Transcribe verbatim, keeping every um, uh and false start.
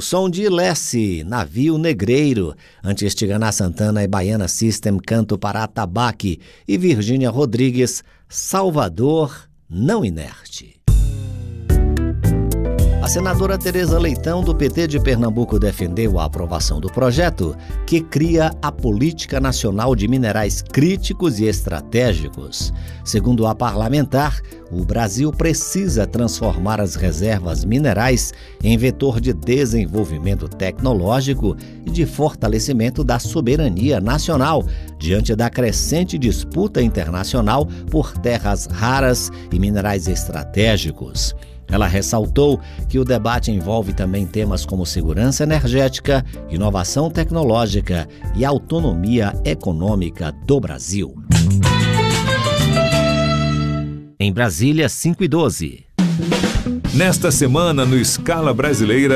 O som de Lesse, Navio Negreiro, antes Tigana Santana e Baiana System, Canto para Atabaque, e Virgínia Rodrigues, Salvador, Não Inerte. A senadora Tereza Leitão, do P T de Pernambuco, defendeu a aprovação do projeto que cria a Política Nacional de Minerais Críticos e Estratégicos. Segundo a parlamentar, o Brasil precisa transformar as reservas minerais em vetor de desenvolvimento tecnológico e de fortalecimento da soberania nacional, diante da crescente disputa internacional por terras raras e minerais estratégicos. Ela ressaltou que o debate envolve também temas como segurança energética, inovação tecnológica e autonomia econômica do Brasil. Em Brasília, cinco e doze. Nesta semana, no Escala Brasileira,